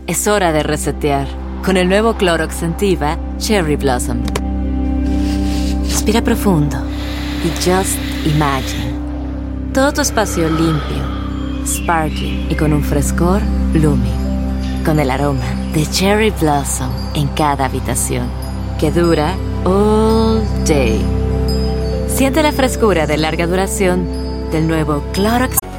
Es hora de resetear con el nuevo Clorox Scentiva Cherry Blossom. Respira profundo y just imagine. Todo tu espacio limpio, sparkling y con un frescor blooming. Con el aroma de Cherry Blossom en cada habitación, que dura all day. Siente la frescura de larga duración del nuevo Clorox.